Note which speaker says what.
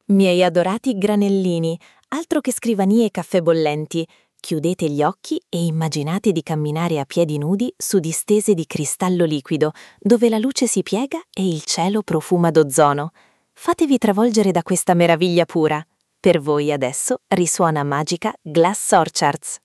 Speaker 1: Miei adorati granellini, altro che scrivanie e caffè bollenti. Chiudete gli occhi e immaginate di camminare a piedi nudi su distese di cristallo liquido, dove la luce si piega e il cielo profuma d'ozono. Fatevi travolgere da questa meraviglia pura. Per voi adesso risuona magica Glass Orchards.